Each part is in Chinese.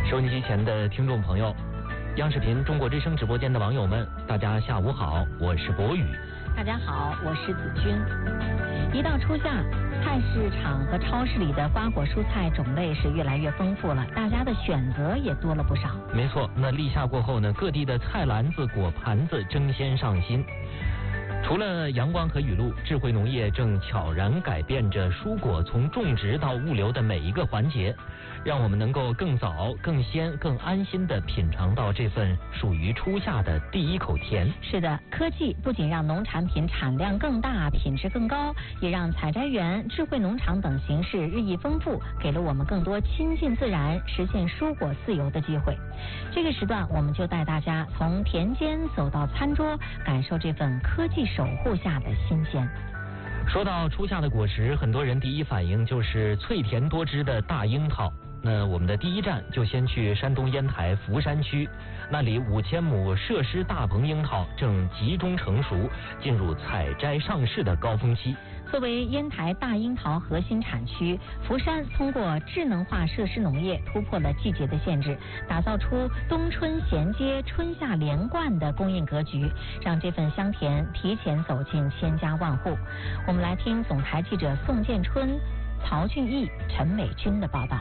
收音机前的听众朋友，央视频中国之声直播间的网友们，大家下午好，我是博宇。 大家好，我是子君。一到初夏，菜市场和超市里的瓜果蔬菜种类是越来越丰富了，大家的选择也多了不少。 没错，那立夏过后呢，各地的菜篮子、果盘子争先上新。除了阳光和雨露，智慧农业正悄然改变着蔬果从种植到物流的每一个环节，让我们能够更早、更鲜、更安心地品尝到这份属于初夏的第一口甜。 是的，科技不仅让农产品产量更大、品质更高，也让采摘园、智慧农场等形式日益丰富，给了我们更多亲近自然、实现蔬果自由的机会。这个时段，我们就带大家从田间走到餐桌，感受这份科技守护下的新鲜。 说到初夏的果实，很多人第一反应就是脆甜多汁的大樱桃。那我们的第一站就先去山东烟台福山区，那里5000亩设施大棚樱桃正集中成熟，进入采摘上市的高峰期。 作为烟台大樱桃核心产区，福山通过智能化设施农业突破了季节的限制，打造出冬春衔接、春夏连贯的供应格局，让这份香甜提前走进千家万户。我们来听总台记者宋建春、曹俊义、陈美君的报道。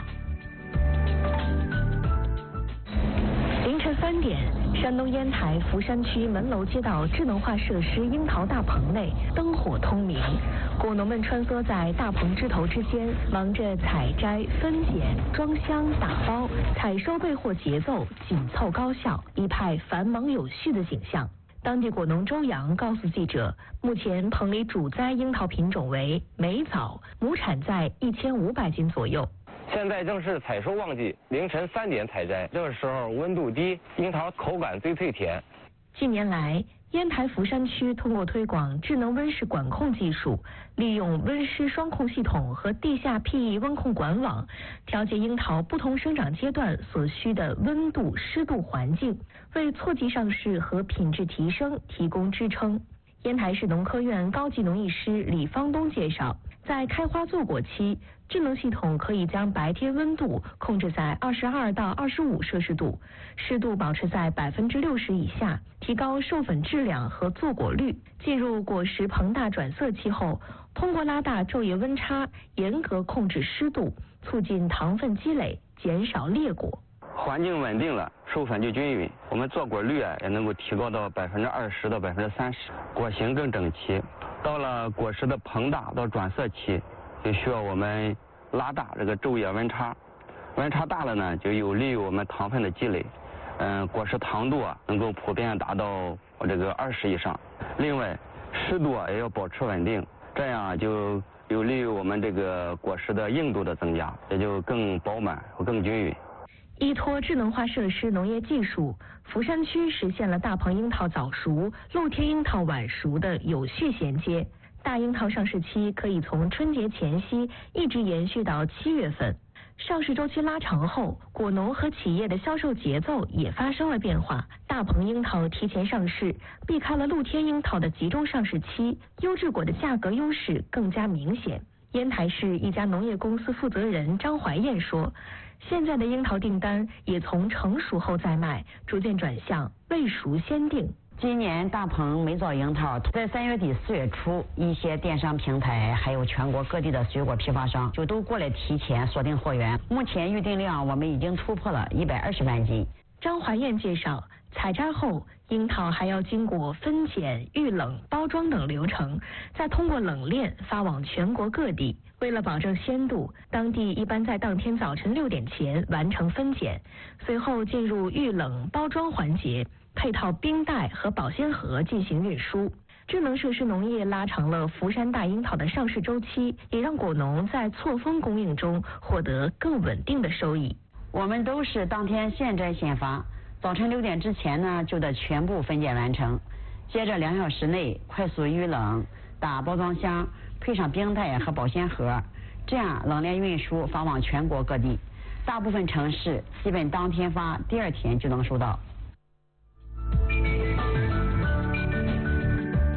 凌晨3点，山东烟台福山区门楼街道智能化设施樱桃大棚内灯火通明，果农们穿梭在大棚枝头之间，忙着采摘、分拣、装箱、打包，采收备货节奏紧凑高效，一派繁忙有序的景象。当地果农周阳告诉记者，目前棚里主栽樱桃品种为美枣，亩产在1500斤左右。 现在正是采收旺季，凌晨3点采摘，这个时候温度低，樱桃口感最脆甜。 近年来，烟台福山区通过推广智能温室管控技术，利用温湿双控系统和地下 PE 温控管网，调节樱桃不同生长阶段所需的温度、湿度环境，为错季上市和品质提升提供支撑。烟台市农科院高级农艺师李方东介绍，在开花坐果期，智能系统可以将白天温度控制在22到25摄氏度，湿度保持在60%以下，提高授粉质量和坐果率。进入果实膨大转色期后，通过拉大昼夜温差，严格控制湿度，促进糖分积累，减少裂果。 环境稳定了，授粉就均匀，我们坐果率也能够提高到20%到30%，果形更整齐。到了果实的膨大到转色期，就需要我们拉大这个昼夜温差，温差大了呢，就有利于我们糖分的积累，果实糖度能够普遍达到这个20以上。另外，湿度也要保持稳定，这样就有利于我们这个果实的硬度的增加，也就更饱满和更均匀。 依托智能化设施农业技术，福山区实现了大棚樱桃早熟、露天樱桃晚熟的有序衔接。大樱桃上市期可以从春节前夕一直延续到7月份。上市周期拉长后，果农和企业的销售节奏也发生了变化。大棚樱桃提前上市，避开了露天樱桃的集中上市期，优质果的价格优势更加明显。烟台市一家农业公司负责人张怀燕说，现在的樱桃订单也从成熟后再卖，逐渐转向未熟先订。 今年大棚美枣樱桃在3月底4月初，一些电商平台还有全国各地的水果批发商就都过来提前锁定货源，目前预订量我们已经突破了120万斤。 张怀燕介绍，采摘后樱桃还要经过分拣、预冷、包装等流程，再通过冷链发往全国各地。为了保证鲜度，当地一般在当天早晨6点前完成分拣，随后进入预冷包装环节，配套冰袋和保鲜盒进行运输。智能设施农业拉长了福山大樱桃的上市周期，也让果农在错峰供应中获得更稳定的收益。 我们都是当天现摘现发，早晨6点之前呢就得全部分拣完成，接着2小时内快速预冷、打包装箱，配上冰袋和保鲜盒，这样冷链运输发往全国各地。大部分城市基本当天发，第2天就能收到。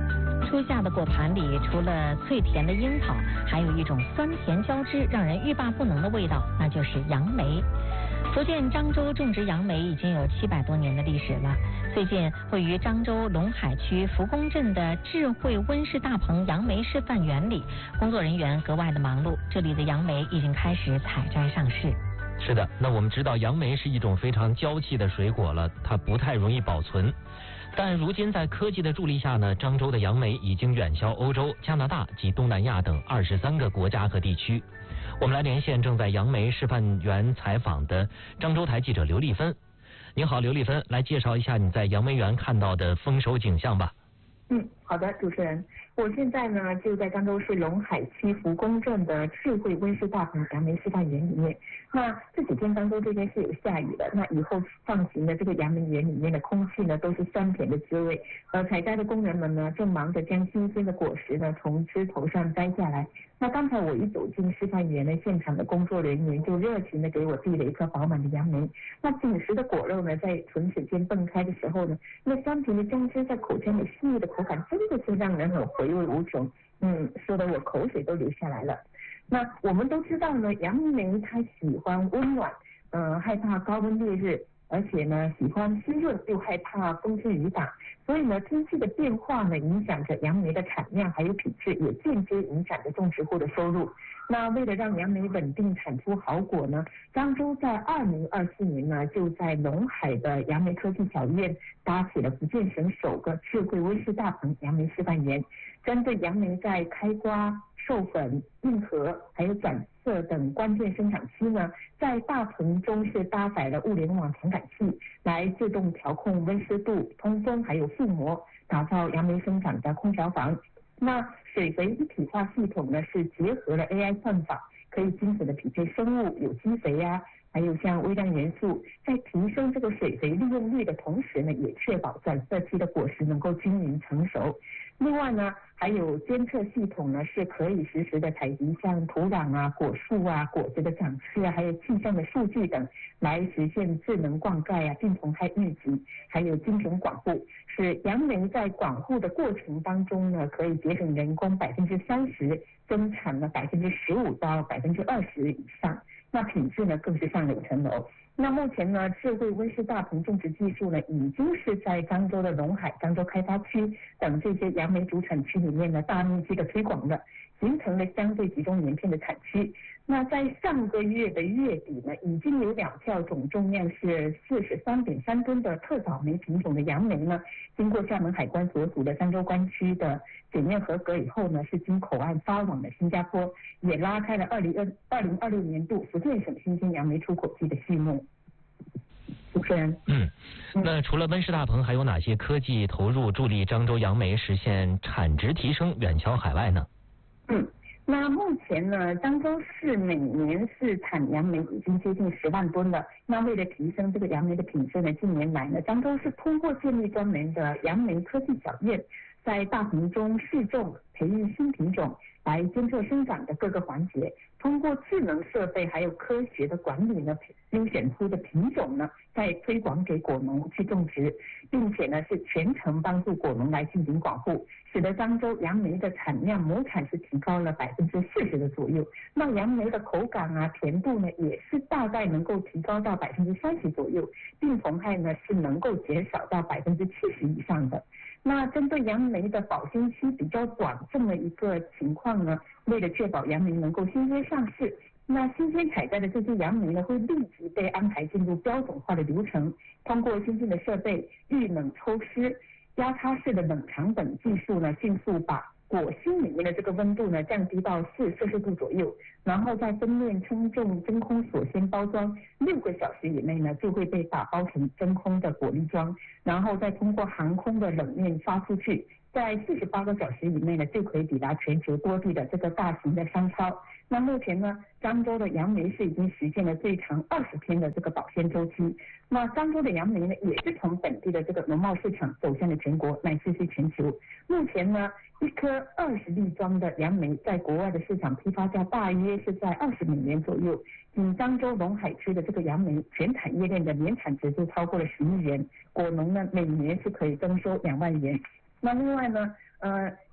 初夏的果盘里，除了脆甜的樱桃，还有一种酸甜交织、让人欲罢不能的味道，那就是杨梅。福建漳州种植杨梅已经有700多年的历史了。最近，位于漳州龙海区福公镇的智慧温室大棚杨梅示范园里，工作人员格外的忙碌，这里的杨梅已经开始采摘上市。 是的，那我们知道杨梅是一种非常娇气的水果了，它不太容易保存。但如今在科技的助力下呢，漳州的杨梅已经远销欧洲、加拿大及东南亚等23个国家和地区。我们来连线正在杨梅示范园采访的漳州台记者刘丽芬。您好，刘丽芬，来介绍一下你在杨梅园看到的丰收景象吧。 好的，主持人，我现在呢就在漳州市龙海区福公镇的智慧温室大棚杨梅示范园里面。那这几天漳州这边是有下雨的，那以后放行的这个杨梅园里面的空气呢都是酸甜的滋味。采摘的工人们呢正忙着将新鲜的果实呢从枝头上摘下来。那刚才我一走进示范园呢，现场的工作人员就热情的给我递了一颗饱满的杨梅。那紧实的果肉呢在唇齿间蹦开的时候呢，那酸甜的姜汁在口腔里细腻的口感真的是让人回味无穷。说得我口水都流下来了。那我们都知道呢，杨梅它喜欢温暖，害怕高温烈日，而且呢喜欢湿润，又害怕风吹雨打。所以呢，天气的变化呢，影响着杨梅的产量还有品质，也间接影响着种植户的收入。那为了让杨梅稳定产出好果呢，漳州在2024年呢，就在龙海的杨梅科技小院搭起了福建省首个智慧温室大棚杨梅示范园，针对杨梅在开瓜、授粉、硬核还有转色等关键生长期呢，在大棚中是搭载了物联网传感器，来自动调控温湿度、通风还有覆膜，打造杨梅生长的空调房。那水肥一体化系统呢，是结合了 AI 算法，可以精准的匹配生物、有机肥还有像微量元素，在提升这个水肥利用率的同时呢，也确保转色期的果实能够均匀成熟。另外呢，还有监测系统呢，是可以实时的采集像土壤果树果子的长势还有气象的数据等，来实现智能灌溉病虫害预警，还有精准管护，使杨梅在管护的过程当中呢，可以节省人工30%，增产了15%到20%以上。那品质呢更是上了一层楼。那目前呢，智慧温室大棚种植技术呢，已经是在漳州的龙海、漳州开发区等这些杨梅主产区里面呢大面积的推广了，形成了相对集中连片的产区。那在上个月的月底呢，已经有2票总重量是43.3吨的特早梅品种的杨梅呢，经过厦门海关所属的漳州关区的检验合格以后呢，是经口岸发往了新加坡，也拉开了2026年度福建省新鲜杨梅出口季的序幕。主持人， 那除了温室大棚，还有哪些科技投入助力漳州杨梅实现产值提升、远销海外呢？ 那目前呢，漳州市每年是产杨梅已经接近10万吨了。那为了提升这个杨梅的品质呢，近年来呢，漳州是通过建立专门的杨梅科技小院，在大棚中试种、培育新品种，来监测生长的各个环节，通过智能设备还有科学的管理呢，优选出的品种呢，再推广给果农去种植，并且呢是全程帮助果农来进行管护，使得漳州杨梅的产量亩产是提高了40%的左右。那杨梅的口感甜度呢，也是大概能够提高到30%左右，病虫害呢是能够减少到70%以上的。那针对杨梅的保鲜期比较短这么一个情况呢，为了确保杨梅能够新鲜上市，那新鲜采摘的这些杨梅呢，会立即被安排进入标准化的流程，通过先进的设备预冷抽湿、压擦式的冷藏等技术呢，迅速把果心里面的这个温度呢降低到4摄氏度左右，然后在分面称重真空锁鲜包装，6个小时以内呢就会被打包成真空的果粒装，然后再通过航空的冷链发出去，在48个小时以内呢就可以抵达全球多地的这个大型的商超。那目前呢，漳州的杨梅是已经实现了最长20天的这个保鲜周期。那漳州的杨梅呢，也是从本地的这个农贸市场走向了全国，乃至是全球。目前呢，1颗20粒装的杨梅在国外的市场批发价大约是在20美元左右。仅漳州龙海区的这个杨梅全产业链的年产值就超过了10亿元，果农呢每年是可以增收2万元。那另外呢，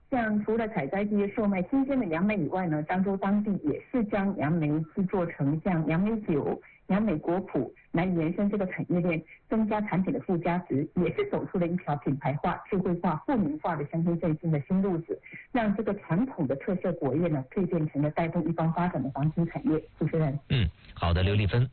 像除了采摘这些售卖新鲜的杨梅以外呢，漳州当地也是将杨梅制作成像杨梅酒、杨梅果脯来延伸这个产业链，增加产品的附加值，也是走出了一条品牌化、智慧化、富民化的乡村振兴的新路子，让这个传统的特色果业呢，蜕变成了带动一方发展的黄金产业。主持人， 好的，刘丽芬。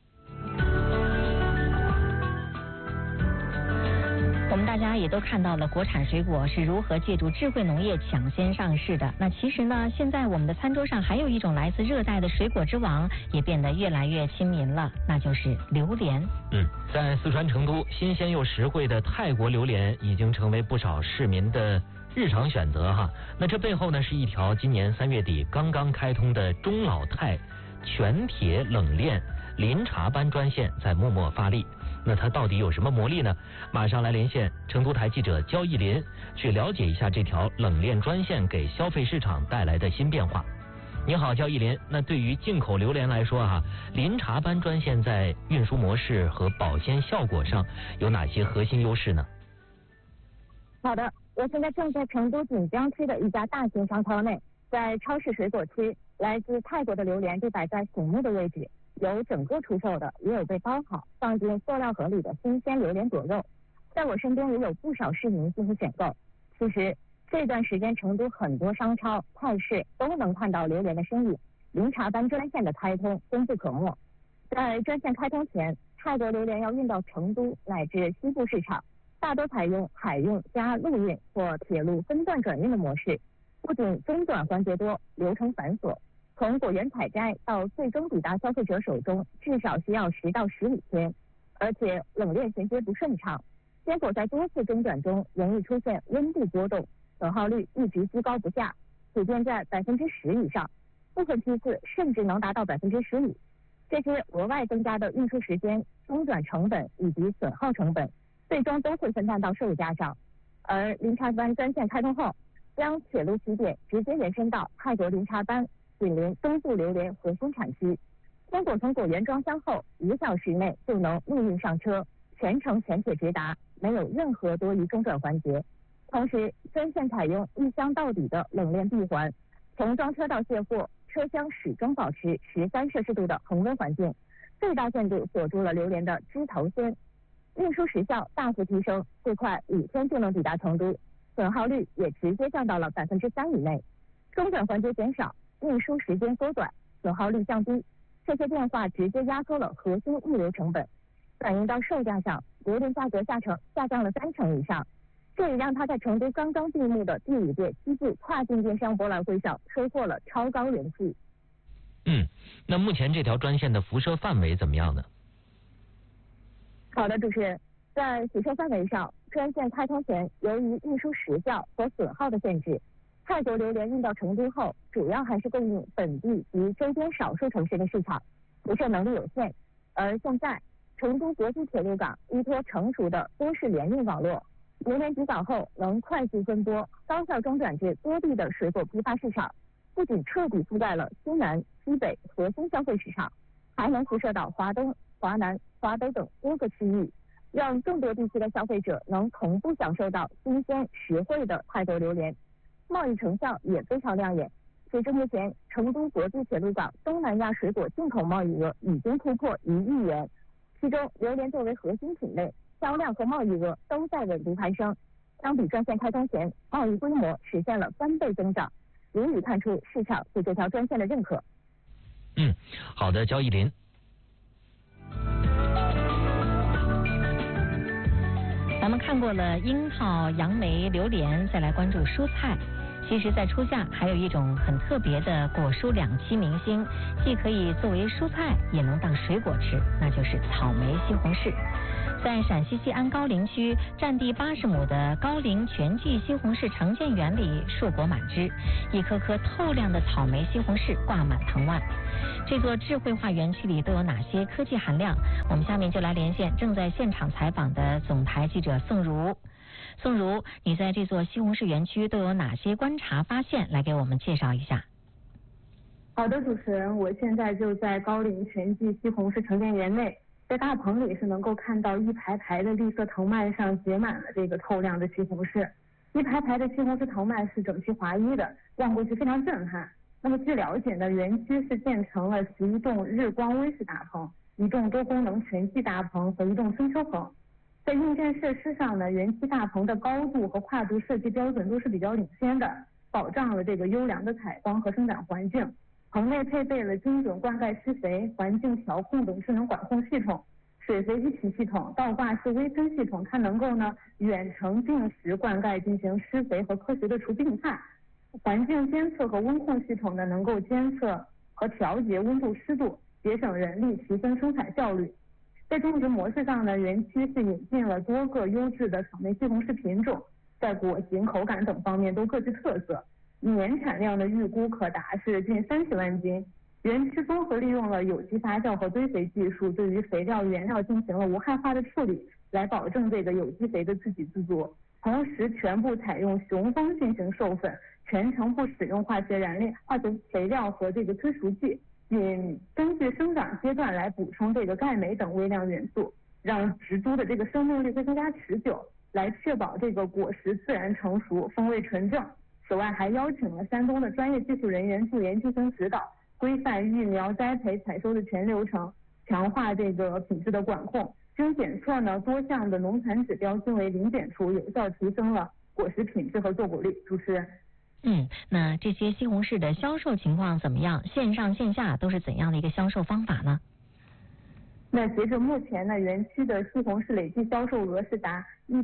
我们大家也都看到了国产水果是如何借助智慧农业抢先上市的。那其实呢，现在我们的餐桌上还有一种来自热带的水果之王，也变得越来越亲民了，那就是榴莲。 在四川成都，新鲜又实惠的泰国榴莲已经成为不少市民的日常选择哈。那这背后呢，是一条今年3月底刚刚开通的中老泰全铁冷链临茶班专线在默默发力。那它到底有什么魔力呢？马上来连线成都台记者焦艺林，去了解一下这条冷链专线给消费市场带来的新变化。你好，焦艺林。那对于进口榴莲来说临茶班专线在运输模式和保鲜效果上有哪些核心优势呢？ 好的，我现在正在成都锦江区的一家大型商超内，在超市水果区，来自泰国的榴莲就摆在醒目的位置。有整个出售的，也有被包好放进塑料盒里的新鲜榴莲果肉。在我身边也有不少市民进行选购。其实这段时间成都很多商超、菜市都能看到榴莲的身影。临茶班专线的开通功不可没。在专线开通前，泰国榴莲要运到成都乃至西部市场，大多采用海运加陆运或铁路分段转运的模式，不仅中转环节多，流程繁琐。从果园采摘到最终抵达消费者手中，至少需要10到15天，而且冷链衔接不顺畅，坚果在多次中转中容易出现温度波动，损耗率一直居高不下，普遍在10%以上，部分批次甚至能达到15%。这些额外增加的运输时间、中转成本以及损耗成本，最终都会分担到售价上。而临茶班专线开通后，将铁路起点直接延伸到泰国临茶班，紧邻东部榴莲核心产区，坚果从果园装箱后5小时内就能陆运上车，全程全铁直达，没有任何多余中转环节。同时，专线采用一箱到底的冷链闭环，从装车到卸货，车厢始终保持13摄氏度的恒温环境，最大限度锁住了榴莲的枝头鲜，运输时效大幅提升，最快5天就能抵达成都，损耗率也直接降到了3%以内，中转环节减少，运输时间缩短，损耗率降低，这些变化直接压缩了核心物流成本，反映到售价上，榴莲价格下降了30%以上，这也让它在成都刚刚闭幕的第5届西部跨境电商博览会上收获了超高人气。 那目前这条专线的辐射范围怎么样呢？ 好的，主持人，在辐射范围上，专线开通前，由于运输时效和损耗的限制，泰国榴莲运到成都后，主要还是供应本地及周边少数城市的市场，辐射能力有限。而现在，成都国际铁路港依托成熟的多式联运网络，榴莲抵港后能快速分拨，高效中转至多地的水果批发市场，不仅彻底覆盖了西南、西北核心消费市场，还能辐射到华东、华南、华北等多个区域，让更多地区的消费者能同步享受到新鲜实惠的泰国榴莲。贸易成效也非常亮眼。截至目前，成都国际铁路港东南亚水果进口贸易额已经突破1亿元，其中榴莲作为核心品类，销量和贸易额都在稳步攀升。相比专线开通前，贸易规模实现了3倍增长，足以看出市场对这条专线的认可。 好的，焦艺林。 咱们看过了樱桃、杨梅、榴莲，再来关注蔬菜。其实在初夏还有一种很特别的果蔬两栖明星，既可以作为蔬菜，也能当水果吃，那就是草莓西红柿。在陕西西安高陵区占地80亩的高陵全季西红柿城建园里，硕果满枝，一颗颗透亮的草莓西红柿挂满藤蔓。这座智慧化园区里都有哪些科技含量？我们下面就来连线正在现场采访的总台记者宋如。宋如，你在这座西红柿园区都有哪些观察发现？来给我们介绍一下。 好的，主持人，我现在就在高陵全季西红柿城建园内，在大棚里是能够看到一排排的绿色藤蔓上结满了这个透亮的西红柿。 一排排的西红柿藤蔓是整齐划一的，望过去非常震撼。那么据了解呢，园区是建成了11栋日光温室大棚、1栋多功能全季大棚和1栋春秋棚。在硬件设施上呢，园区大棚的高度和跨度设计标准都是比较领先的，保障了这个优良的采光和生长环境。棚内配备了精准灌溉施肥、环境调控等智能管控系统。水肥一体系统、倒挂式微喷系统，它能够呢远程定时灌溉进行施肥和科学的除病害。环境监测和温控系统呢能够监测和调节温度湿度，节省人力，提升生产效率。在种植模式上呢，园区是引进了多个优质的草莓西红柿品种，在果型、口感等方面都各具特色，年产量的预估可达是近30万斤。园区综合利用了有机发酵和堆肥技术，对于肥料原料进行了无害化的处理，来保证这个有机肥的自给自足。同时，全部采用雄蜂进行授粉，全程不使用化学肥料和这个催熟剂，并根据生长阶段来补充这个钙镁等微量元素，让植株的这个生命力会更加持久，来确保这个果实自然成熟、风味纯正。此外，还邀请了山东的专业技术人员助研进行指导，规范育苗、栽培、采收的全流程，强化这个品质的管控。经检测呢，多项的农残指标均为零检出，有效提升了果实品质和坐果率。主持人。 那这些西红柿的销售情况怎么样？线上线下都是怎样的一个销售方法呢？ 那截至目前呢，园区的西红柿累计销售额是达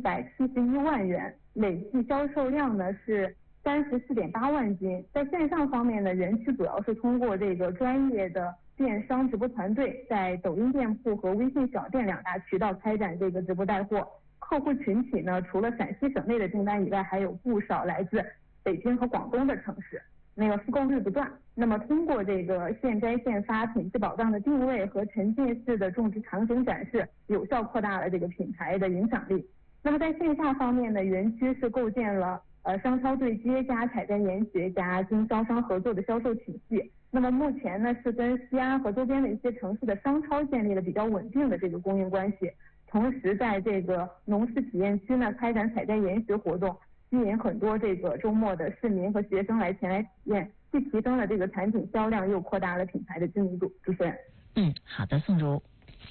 171万元，累计销售量呢是34.8万斤。在线上方面呢，园区主要是通过这个专业的电商直播团队，在抖音店铺和微信小店2大渠道开展这个直播带货。客户群体呢，除了陕西省内的订单以外，还有不少来自北京和广东的城市，那个复购率不断。那么通过这个现摘现发、品质保障的定位和沉浸式的种植场景展示，有效扩大了这个品牌的影响力。那么在线下方面呢，园区是构建了商超对接加采摘研学加经销商合作的销售体系。那么目前呢，是跟西安和周边的一些城市的商超建立了比较稳定的这个供应关系。同时在这个农事体验区呢，开展采摘研学活动，吸引很多这个周末的市民和学生来前来体验，既提升了这个产品销量，又扩大了品牌的知名度。主持人。 好的，宋茹。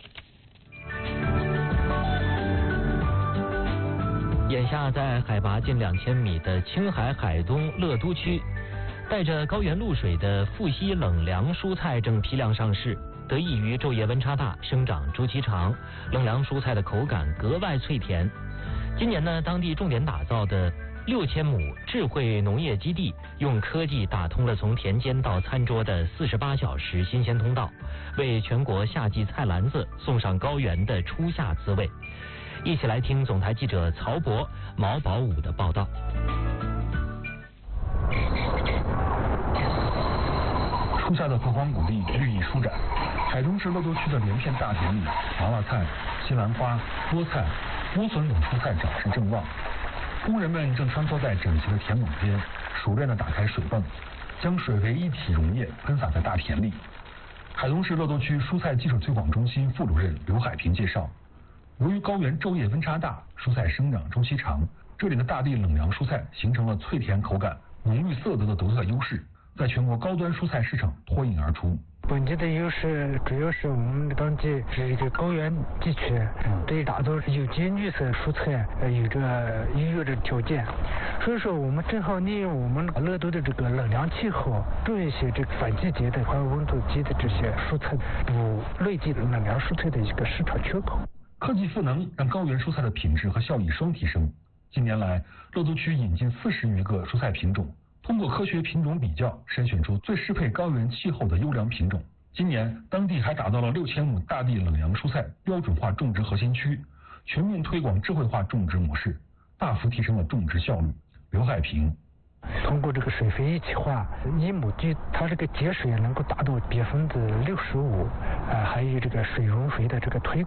眼下在海拔近2000米的青海海东乐都区，带着高原露水的富硒冷凉蔬菜正批量上市。得益于昼夜温差大、生长周期长，冷凉蔬菜的口感格外脆甜。今年呢，当地重点打造的6000亩智慧农业基地，用科技打通了从田间到餐桌的48小时新鲜通道，为全国夏季菜篮子送上高原的初夏滋味。一起来听总台记者曹博、毛宝武的报道。 初夏的拓荒谷地绿意舒展，海东市乐都区的连片大田里，娃娃菜、西兰花、菠菜、莴笋等蔬菜长势正旺。工人们正穿梭在整齐的田垄间，熟练地打开水泵，将水肥一体溶液喷洒在大田里。海东市乐都区蔬菜技术推广中心副主任刘海平介绍，由于高原昼夜温差大，蔬菜生长周期长，这里的大地冷凉蔬菜形成了脆甜口感、浓郁色泽的独特优势，在全国高端蔬菜市场脱颖而出。 本地的优势主要是我们当地是一个高原地区，对打造有机绿色蔬菜有着优越的条件，所以说我们正好利用我们乐都的这个冷凉气候，种一些这个反季节的还有温度低的这些蔬菜，补内地冷凉蔬菜的一个市场缺口。 科技赋能让高原蔬菜的品质和效益双提升。近年来，乐都区引进40余个蔬菜品种，通过科学品种比较，筛选出最适配高原气候的优良品种。今年，当地还打造了6000亩大地冷凉蔬菜标准化种植核心区，全面推广智慧化种植模式，大幅提升了种植效率。刘海平。 通过这个水肥一体化，1亩地它这个节水能够达到65%，还有这个水溶肥的这个推